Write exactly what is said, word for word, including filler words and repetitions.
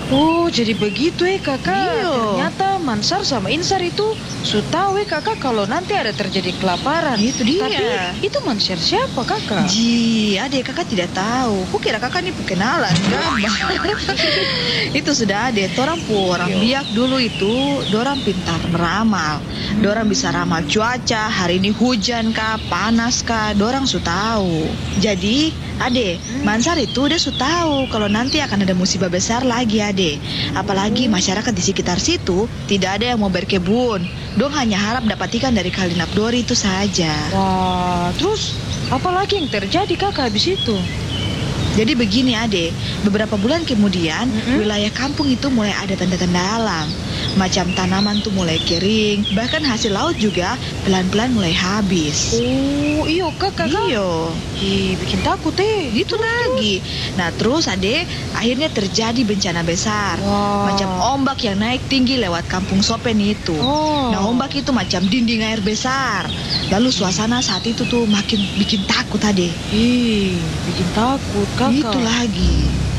Oh, jadi begitu ya kakak. Iya. Ternyata Mansar sama Insar itu sudah tahu ya kakak kalau nanti ada terjadi kelaparan. Itu dia. Tapi itu Mansar siapa kakak? Ji, adek kakak tidak tahu. Kukira kakak ini kenalan, gambar. Itu sudah adek. Torang pu orang biak dulu itu, dorang pintar meramal. Dorang bisa ramal cuaca, hari ini hujan kah, panas kah, dorang su tahu. Jadi, adek, Mansar itu dia su tahu kalau nanti akan ada musibah besar lagi, adek. Apalagi masyarakat di sekitar situ tidak ada yang mau berkebun. Dong hanya harap dapat ikan dari Kali Napdori itu saja. Wah, terus apa lagi yang terjadi kakak habis itu? Jadi begini adek, beberapa bulan kemudian Mm-mm. wilayah kampung itu mulai ada tanda-tanda alam. Macam tanaman tuh mulai kering, bahkan hasil laut juga pelan-pelan mulai habis. Oh, iyo kakak. Iyo, Ih, bikin takut eh. itu lagi. Nah terus adek, akhirnya terjadi bencana besar. Wah. Macam ombak yang naik tinggi lewat kampung Sopen itu. Oh. Nah ombak itu macam dinding air besar. Lalu suasana saat itu tuh makin bikin takut adek. Ih, bikin takut kakak. Itu lagi.